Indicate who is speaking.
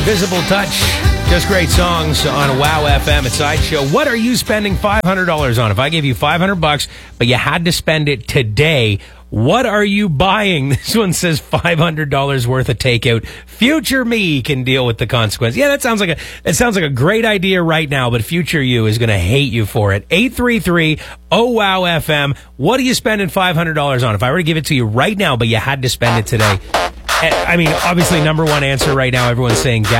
Speaker 1: Visible Touch. Just great songs on Wow FM at Sideshow. What are you spending $500 on? If I gave you $500, but you had to spend it today, what are you buying? This one says $500 worth of takeout. Future me can deal with the consequence. Yeah, it sounds like a great idea right now, but future you is going to hate you for it. 833-OWOW-FM. What are you spending $500 on? If I were to give it to you right now, but you had to spend it today. I mean, obviously, number one answer right now, everyone's saying gas.